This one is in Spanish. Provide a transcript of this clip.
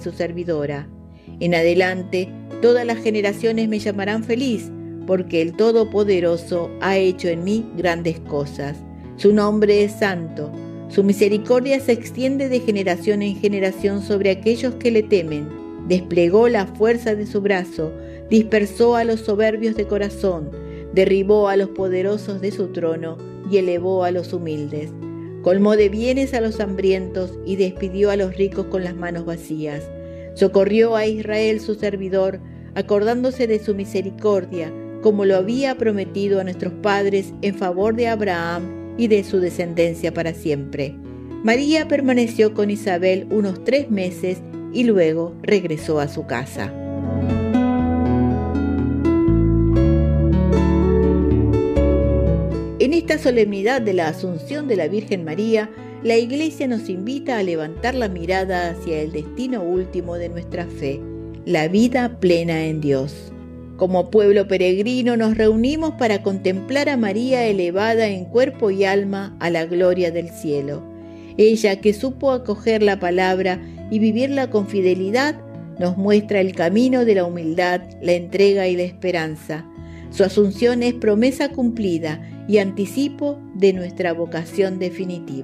su servidora. En adelante, todas las generaciones me llamarán feliz, porque el Todopoderoso ha hecho en mí grandes cosas. Su nombre es santo. Su misericordia se extiende de generación en generación sobre aquellos que le temen. Desplegó la fuerza de su brazo, dispersó a los soberbios de corazón, derribó a los poderosos de su trono y elevó a los humildes. Colmó de bienes a los hambrientos y despidió a los ricos con las manos vacías. Socorrió a Israel su servidor, acordándose de su misericordia, como lo había prometido a nuestros padres en favor de Abraham y de su descendencia para siempre. María permaneció con Isabel unos 3 meses y luego regresó a su casa. En esta solemnidad de la Asunción de la Virgen María, la Iglesia nos invita a levantar la mirada hacia el destino último de nuestra fe, la vida plena en Dios. Como pueblo peregrino nos reunimos para contemplar a María elevada en cuerpo y alma a la gloria del cielo. Ella, que supo acoger la palabra y vivirla con fidelidad, nos muestra el camino de la humildad, la entrega y la esperanza. Su asunción es promesa cumplida y anticipo de nuestra vocación definitiva.